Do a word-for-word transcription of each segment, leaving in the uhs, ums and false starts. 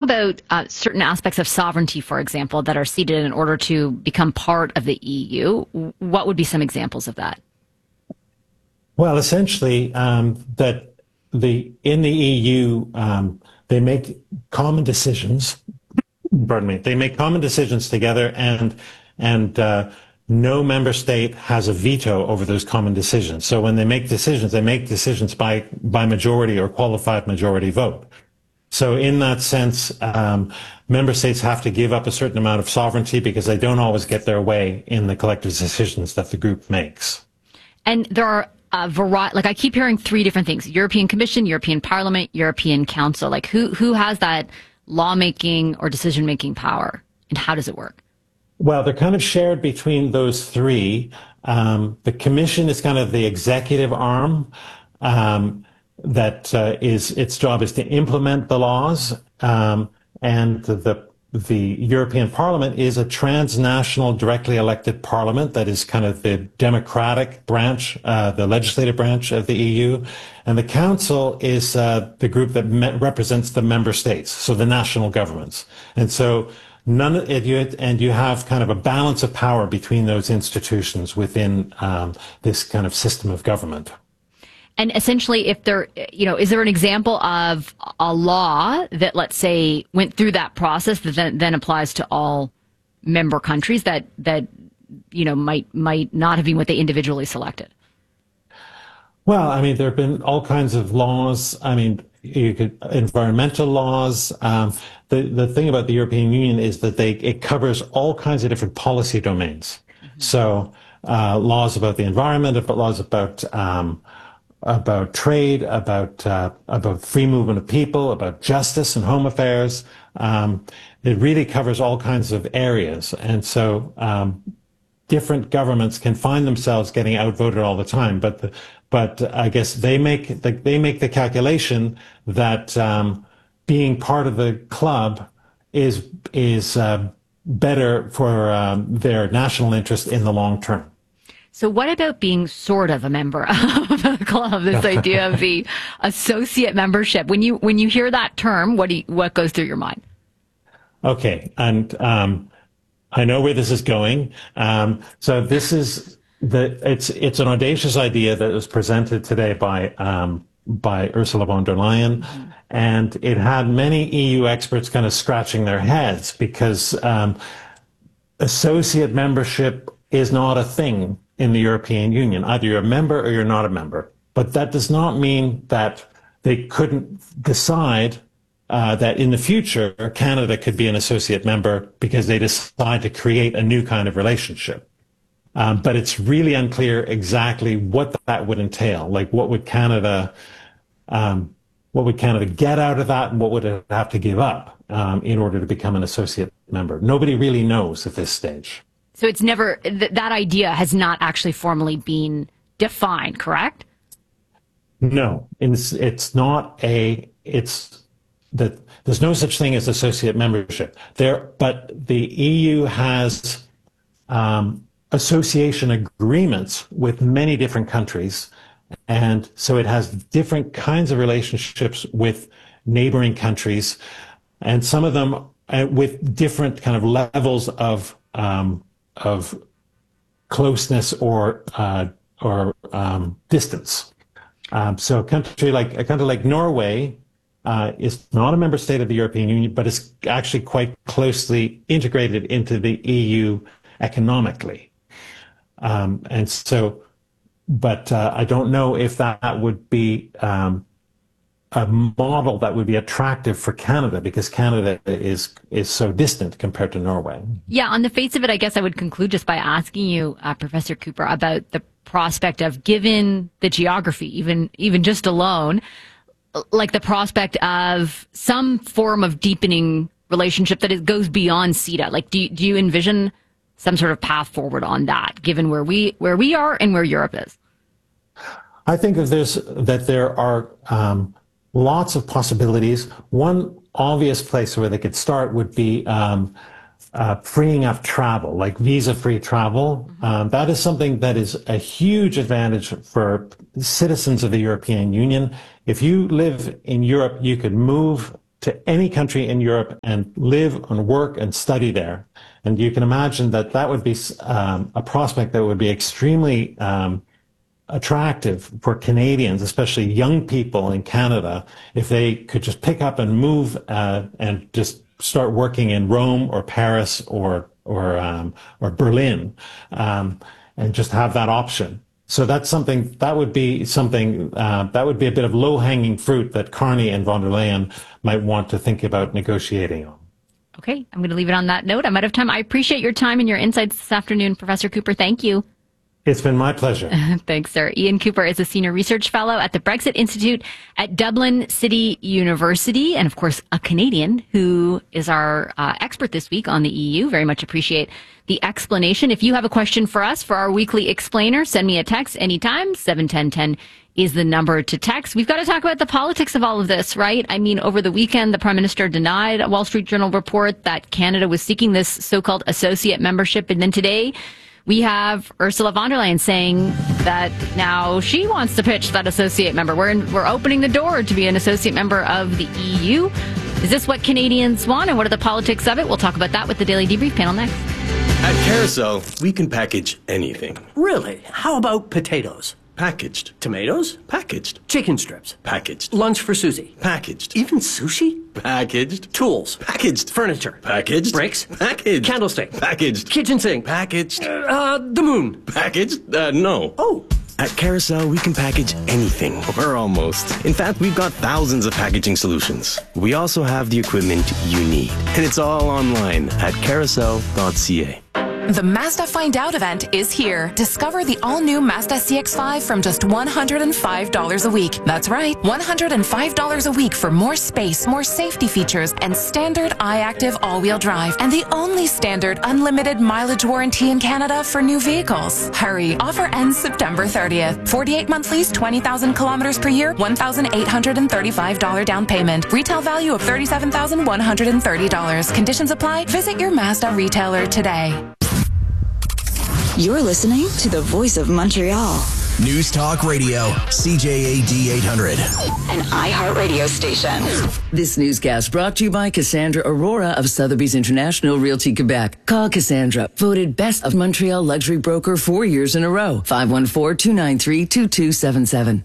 about uh, certain aspects of sovereignty, for example, that are ceded in order to become part of the E U. What would be some examples of that? Well, essentially, um, that the in the E U, um, they make common decisions. Pardon me. They make common decisions together, and and uh, no member state has a veto over those common decisions. So when they make decisions, they make decisions by by majority or qualified majority vote. So in that sense, um, member states have to give up a certain amount of sovereignty because they don't always get their way in the collective decisions that the group makes. And there are a variety, like I keep hearing three different things: European Commission, European Parliament, European Council. Like who who has that lawmaking or decision-making power, and how does it work? Well, they're kind of shared between those three. Um, the Commission is kind of the executive arm. Um, that uh, is its job is to implement the laws, um, and the the European Parliament is a transnational, directly elected parliament that is kind of the democratic branch, uh, the legislative branch of the E U, and the Council is uh, the group that me- represents the member states, so the national governments, and so none of it, and you have kind of a balance of power between those institutions within um, this kind of system of government. And essentially, if there, you know, is there an example of a law that, let's say, went through that process that then, then applies to all member countries that, that, you know, might might not have been what they individually selected? Well, I mean, there have been all kinds of laws. I mean, you could environmental laws. Um, the the thing about the European Union is that they it covers all kinds of different policy domains. Mm-hmm. So uh, laws about the environment, but laws about um, about trade, about uh, about free movement of people, about justice and home affairs. Um, it really covers all kinds of areas, and so um, different governments can find themselves getting outvoted all the time. But the, but I guess they make the, they make the calculation that um, being part of the club is is uh, better for um, their national interest in the long term. So what about being sort of a member of a club, this idea of the associate membership? When you when you hear that term, what do you, what goes through your mind? Okay, and um, I know where this is going. Um, so this is the it's it's an audacious idea that was presented today by um, by Ursula von der Leyen, mm-hmm. and it had many E U experts kind of scratching their heads because um, associate membership is not a thing in the European Union. Either you're a member or you're not a member. But that does not mean that they couldn't decide uh, that in the future, Canada could be an associate member because they decide to create a new kind of relationship. Um, but it's really unclear exactly what that would entail. Like what would Canada, um, what would Canada get out of that, and what would it have to give up um, in order to become an associate member? Nobody really knows at this stage. So it's never, th- that idea has not actually formally been defined, correct? No, it's, it's not a, it's that there's no such thing as associate membership there, but the E U has um, association agreements with many different countries. And so it has different kinds of relationships with neighboring countries, and some of them uh, with different kind of levels of um, of closeness or uh, or um, distance. Um, so a country like a country like Norway uh, is not a member state of the European Union, but is actually quite closely integrated into the E U economically. Um, and so, but uh, I don't know if that would be um, a model that would be attractive for Canada, because Canada is is so distant compared to Norway. Yeah, on the face of it, I guess I would conclude just by asking you, uh, Professor Cooper, about the prospect of, given the geography, even even just alone, like the prospect of some form of deepening relationship that it goes beyond CETA. Like, do you, do you envision some sort of path forward on that, given where we where we are and where Europe is? I think that there's that there are. Um, Lots of possibilities. One obvious place where they could start would be um, uh, freeing up travel, like visa-free travel. Mm-hmm. Um, that is something that is a huge advantage for citizens of the European Union. If you live in Europe, you could move to any country in Europe and live and work and study there. And you can imagine that that would be um, a prospect that would be extremely um, attractive for Canadians, especially young people in Canada, if they could just pick up and move uh, and just start working in Rome or Paris or or um, or Berlin, um, and just have that option. So that's something that would be something uh, that would be a bit of low-hanging fruit that Carney and von der Leyen might want to think about negotiating on. Okay, I'm going to leave it on that note. I'm out of time. I appreciate your time and your insights this afternoon, Professor Cooper. Thank you. It's been my pleasure. Thanks, sir. Ian Cooper is a senior research fellow at the Brexit Institute at Dublin City University, and of course, a Canadian who is our uh, expert this week on the E U. Very much appreciate the explanation. If you have a question for us for our weekly explainer, send me a text anytime. seven ten ten is the number to text. We've got to talk about the politics of all of this, right? I mean, over the weekend, the Prime Minister denied a Wall Street Journal report that Canada was seeking this so-called associate membership, and then today, we have Ursula von der Leyen saying that now she wants to pitch that associate member. We're in, we're opening the door to be an associate member of the E U. Is this what Canadians want, and what are the politics of it? We'll talk about that with the Daily Debrief panel next. At Carousel, we can package anything. Really? How about potatoes? Packaged. Tomatoes? Packaged. Chicken strips? Packaged. Lunch for Susie? Packaged. Even sushi? Packaged. Tools? Packaged. Furniture? Packaged. Bricks? Packaged. Candlestick? Packaged. Kitchen sink? Packaged. Uh, the moon? Packaged? Uh, no. Oh. At Carousel, we can package anything, or almost. In fact, we've got thousands of packaging solutions. We also have the equipment you need, and it's all online at carousel dot c a. The Mazda Find Out event is here. Discover the all-new Mazda C X five from just one hundred five dollars a week. That's right, one hundred five dollars a week for more space, more safety features, and standard iActive all-wheel drive. And the only standard unlimited mileage warranty in Canada for new vehicles. Hurry, offer ends September thirtieth. forty-eight month lease, twenty thousand kilometers per year, one thousand eight hundred thirty-five dollars down payment. Retail value of thirty-seven thousand one hundred thirty dollars. Conditions apply. Visit your Mazda retailer today. You're listening to the Voice of Montreal. News Talk Radio, C J A D eight hundred. An iHeartRadio station. This newscast brought to you by Cassandra Aurora of Sotheby's International Realty Quebec. Call Cassandra, voted Best of Montreal Luxury Broker four years in a row. five one four, two nine three, two two seven seven.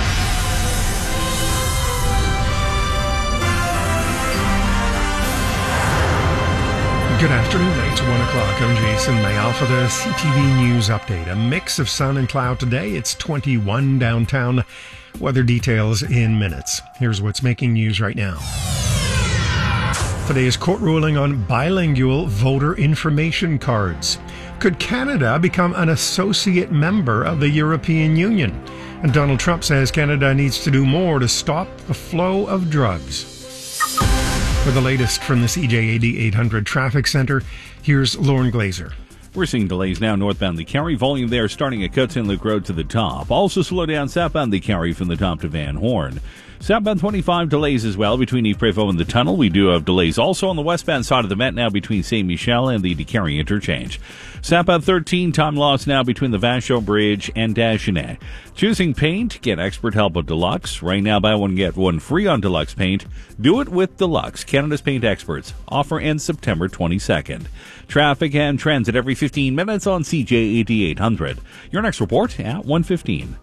Good afternoon, it's one o'clock. I'm Jason Mayall for the C T V News Update. A mix of sun and cloud today. It's twenty-one downtown. Weather details in minutes. Here's what's making news right now. Today's court ruling on bilingual voter information cards. Could Canada become an associate member of the European Union? And Donald Trump says Canada needs to do more to stop the flow of drugs. For the latest from the C J A D eight hundred Traffic Center, here's Lauren Glazer. We're seeing delays now northbound the Carry. Volume there starting at Cut-Saint-Luc Road to the top. Also slow down southbound the Carry from the top to Van Horn. Southbound twenty-five delays as well between Yves Prévost and the tunnel. We do have delays also on the westbound side of the Met now between Saint Michel and the DeCarry interchange. Southbound thirteen, time loss now between the Vachon Bridge and Dagenet. Choosing paint, get expert help with Deluxe. Right now, buy one, get one free on Deluxe paint. Do it with Deluxe, Canada's paint experts. Offer ends September twenty-second. Traffic and transit every fifteen minutes on C J A D eight hundred. Your next report at one fifteen.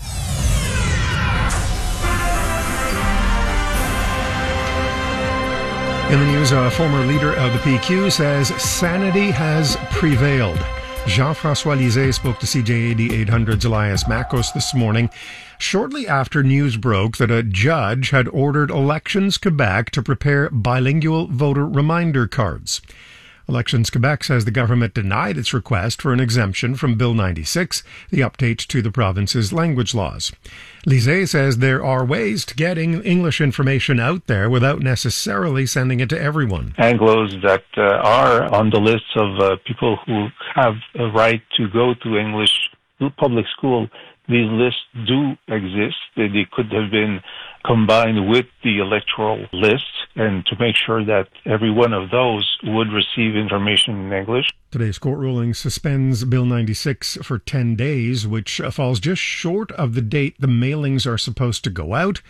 In the news, a former leader of the P Q says sanity has prevailed. Jean-François Lisée spoke to C J A D eight hundred's Elias Makos this morning, shortly after news broke that a judge had ordered Elections Quebec to prepare bilingual voter reminder cards. Elections Quebec says the government denied its request for an exemption from Bill ninety-six, the update to the province's language laws. Lisée says there are ways to getting English information out there without necessarily sending it to everyone. Anglos that uh, are on the list of uh, people who have a right to go to English public school, these lists do exist. They, they could have been combined with the electoral list, and to make sure that every one of those would receive information in English. Today's court ruling suspends Bill ninety-six for ten days, which falls just short of the date the mailings are supposed to go out.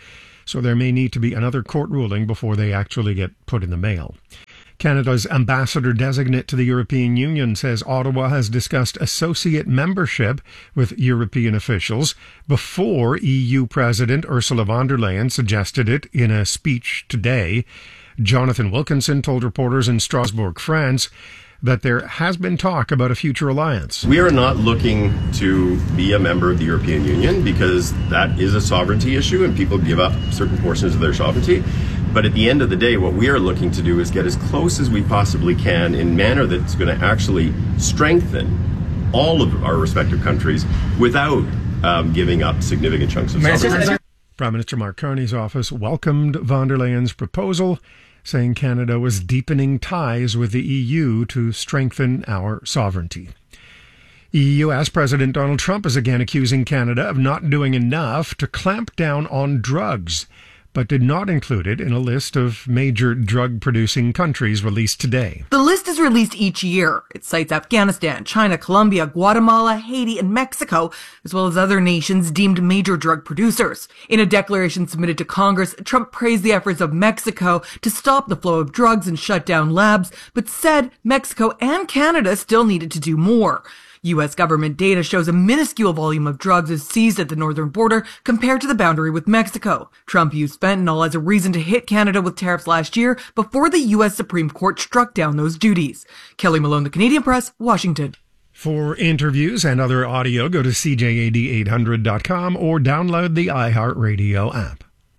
so there may need to be another court ruling before they actually get put in the mail. Canada's ambassador-designate to the European Union says Ottawa has discussed associate membership with European officials before E U President Ursula von der Leyen suggested it in a speech today. Jonathan Wilkinson told reporters in Strasbourg, France, that there has been talk about a future alliance. We are not looking to be a member of the European Union because that is a sovereignty issue and people give up certain portions of their sovereignty. But at the end of the day, what we are looking to do is get as close as we possibly can in a manner that's going to actually strengthen all of our respective countries without um, giving up significant chunks of sovereignty. Prime Minister Mark Carney's office welcomed von der Leyen's proposal, saying Canada was deepening ties with the E U to strengthen our sovereignty. E U S President Donald Trump is again accusing Canada of not doing enough to clamp down on drugs, but did not include it in a list of major drug-producing countries released today. The list is released each year. It cites Afghanistan, China, Colombia, Guatemala, Haiti, and Mexico, as well as other nations deemed major drug producers. In a declaration submitted to Congress, Trump praised the efforts of Mexico to stop the flow of drugs and shut down labs, but said Mexico and Canada still needed to do more. U S government data shows a minuscule volume of drugs is seized at the northern border compared to the boundary with Mexico. Trump used fentanyl as a reason to hit Canada with tariffs last year before the U S Supreme Court struck down those duties. Kelly Malone, The Canadian Press, Washington. For interviews and other audio, go to C J A D eight hundred dot com or download the iHeartRadio app.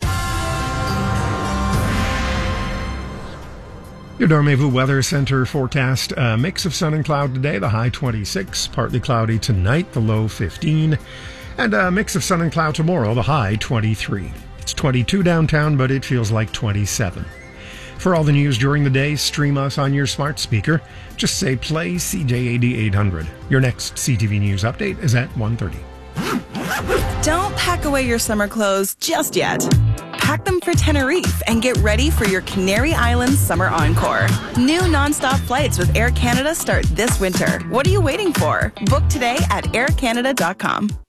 Your Dormevu Weather Center forecast, a mix of sun and cloud today, the high twenty-six, partly cloudy tonight, the low fifteen, and a mix of sun and cloud tomorrow, the high twenty-three. It's twenty-two downtown, but it feels like twenty-seven. For all the news during the day, stream us on your smart speaker. Just say play C J A D eight hundred. Your next C T V News update is at one thirty. Don't pack away your summer clothes just yet. Pack them for Tenerife and get ready for your Canary Islands Summer Encore. New nonstop flights with Air Canada start this winter. What are you waiting for? Book today at air canada dot com.